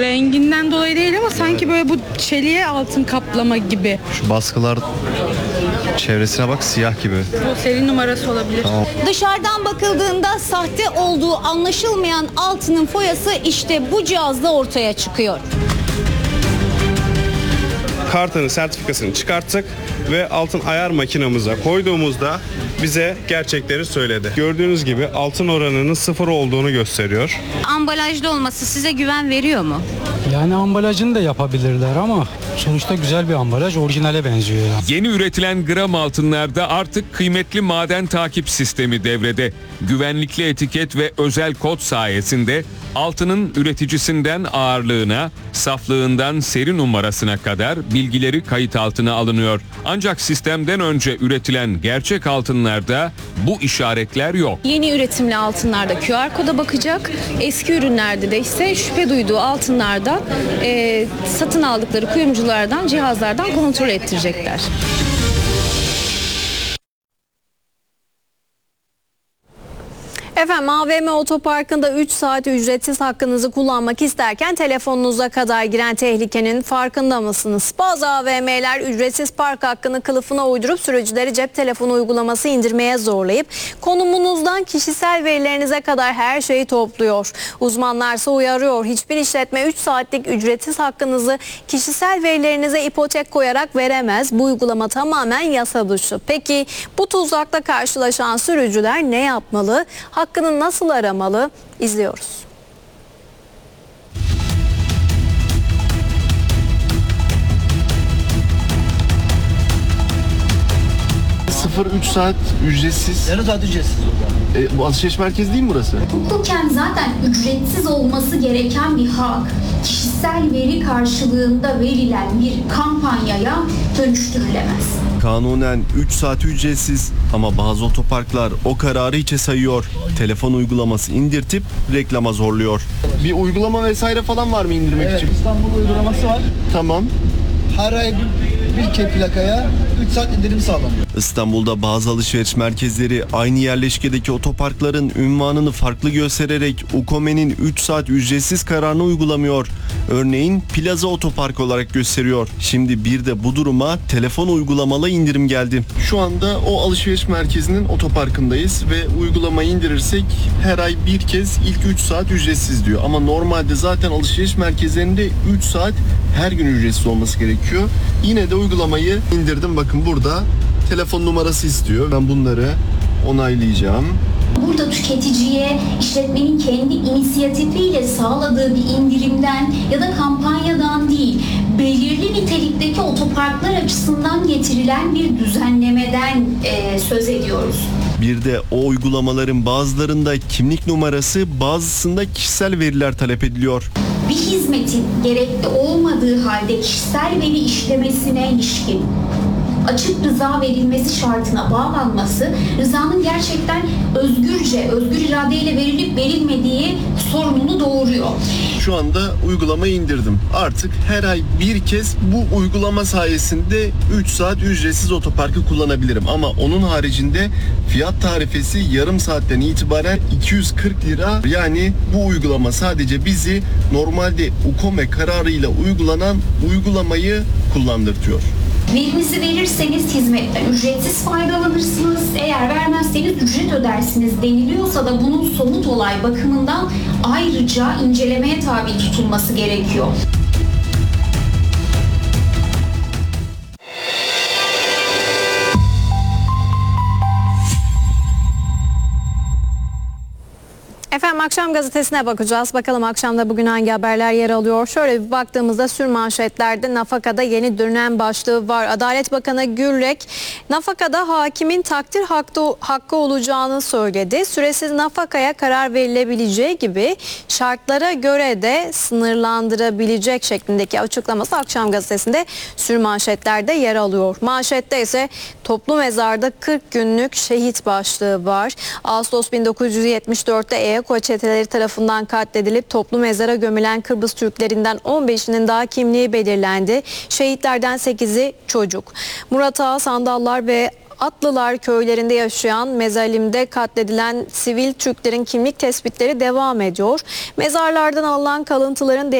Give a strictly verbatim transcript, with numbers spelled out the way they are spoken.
Renginden dolayı değil ama sanki böyle bu çeliğe altın kaplama gibi. Şu baskılar çevresine bak, siyah gibi. Bu seri numarası olabilir. Tamam. Dışarıdan bakıldığında sahte olduğu anlaşılmayan altının foyası işte bu cihazla ortaya çıkıyor. Kartının sertifikasını çıkarttık ve altın ayar makinamıza koyduğumuzda bize gerçekleri söyledi. Gördüğünüz gibi altın oranının sıfır olduğunu gösteriyor. Ambalajlı olması size güven veriyor mu? Yani ambalajını da yapabilirler ama sonuçta güzel bir ambalaj, orijinale benziyor yani. Yeni üretilen gram altınlarda artık kıymetli maden takip sistemi devrede. Güvenlikli etiket ve özel kod sayesinde altının üreticisinden ağırlığına, saflığından seri numarasına kadar bilgileri kayıt altına alınıyor. Ancak sistemden önce üretilen gerçek altınlarda bu işaretler yok. Yeni üretimli altınlarda Q R koda bakacak. Eski ürünlerde de ise şüphe duyduğu altınlarda e, satın aldıkları kuyumculardan, cihazlardan kontrol ettirecekler. Efendim A V M Otoparkı'nda üç saat ücretsiz hakkınızı kullanmak isterken telefonunuza kadar giren tehlikenin farkında mısınız? Bazı A V M'ler ücretsiz park hakkını kılıfına uydurup sürücüleri cep telefonu uygulaması indirmeye zorlayıp konumunuzdan kişisel verilerinize kadar her şeyi topluyor. Uzmanlarsa uyarıyor. Hiçbir işletme üç saatlik ücretsiz hakkınızı kişisel verilerinize ipotek koyarak veremez. Bu uygulama tamamen yasa dışı. Peki bu tuzakla karşılaşan sürücüler ne yapmalı? Hakkını nasıl aramalı? İzliyoruz. sıfır üç saat ücretsiz. Yarım saat ücretsiz. E, bu alışveriş merkezi değil mi burası? Hukuken zaten ücretsiz olması gereken bir hak, kişisel veri karşılığında verilen bir kampanyaya dönüştürülemez. Kanunen üç saat ücretsiz ama bazı otoparklar o kararı hiçe sayıyor. Telefon uygulaması indirtip reklama zorluyor. Bir uygulama vesaire falan var mı indirmek Evet, için? İstanbul uygulaması var. Tamam. Her ay bir, bir kez plakaya üç saat indirim sağlanıyor. İstanbul'da bazı alışveriş merkezleri aynı yerleşkedeki otoparkların ünvanını farklı göstererek UKOME'nin üç saat ücretsiz kararını uygulamıyor. Örneğin Plaza Otopark olarak gösteriyor. Şimdi bir de bu duruma telefon uygulamalı indirim geldi. Şu anda o alışveriş merkezinin otoparkındayız ve uygulamayı indirirsek her ay bir kez ilk üç saat ücretsiz diyor. Ama normalde zaten alışveriş merkezlerinde üç saat her gün ücretsiz olması gerekiyor. Yine de uygulamayı indirdim. Bakın burada telefon numarası istiyor. Ben bunları onaylayacağım. Burada tüketiciye işletmenin kendi inisiyatifiyle sağladığı bir indirimden ya da kampanyadan değil, belirli nitelikteki otoparklar açısından getirilen bir düzenlemeden e, söz ediyoruz. Bir de o uygulamaların bazılarında kimlik numarası, bazısında kişisel veriler talep ediliyor. Bir hizmetin gerekli olmadığı halde kişisel veri işlemesine ilişkin açık rıza verilmesi şartına bağlanması, rızanın gerçekten özgürce, özgür iradeyle verilip verilmediği sorununu doğuruyor. Şu anda uygulamayı indirdim. Artık her ay bir kez bu uygulama sayesinde üç saat ücretsiz otoparkı kullanabilirim. Ama onun haricinde fiyat tarifesi yarım saatten itibaren iki yüz kırk lira. Yani bu uygulama sadece bizi normalde UKOME kararıyla uygulanan uygulamayı kullandırtıyor. Verinizi verirseniz hizmetten ücretsiz faydalanırsınız. Eğer vermezseniz ücret ödersiniz deniliyorsa da bunun somut olay bakımından ayrıca incelemeye tabi tutulması gerekiyor. Efendim akşam gazetesine bakacağız. Bakalım akşamda bugün hangi haberler yer alıyor. Şöyle bir baktığımızda sürmanşetlerde nafakada yeni dönem başlığı var. Adalet Bakanı Gürlek nafakada hakimin takdir hakkı, hakkı olacağını söyledi. Süresiz nafakaya karar verilebileceği gibi şartlara göre de sınırlandırabilecek şeklindeki açıklaması akşam gazetesinde sürmanşetlerde yer alıyor. Manşette ise toplu mezarda kırk günlük şehit başlığı var. Ağustos bin dokuz yüz yetmiş dörtte E Eko çeteleri tarafından katledilip toplu mezara gömülen Kıbrıs Türklerinden on beşinin daha kimliği belirlendi. Şehitlerden sekizi çocuk. Murat Ağa, Sandallar ve Atlılar köylerinde yaşayan Mezalim'de katledilen sivil Türklerin kimlik tespitleri devam ediyor. Mezarlardan alınan kalıntıların